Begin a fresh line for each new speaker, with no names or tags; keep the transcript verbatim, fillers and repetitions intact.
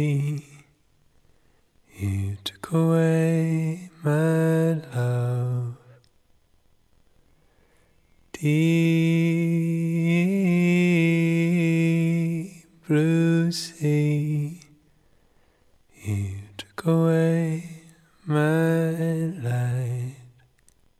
You took away my love. Deep blue sea, you took away my life.